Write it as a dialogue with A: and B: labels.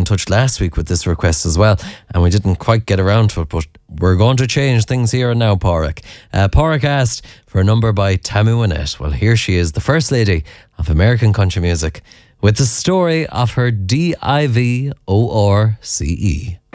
A: touch last week with this request as well, and we didn't quite get around to it, but we're going to change things here and now, Pádraig. Pádraig asked for a number by Tammy Wynette. Well, here she is, the First Lady of American country music, with the story of her DIVORCE.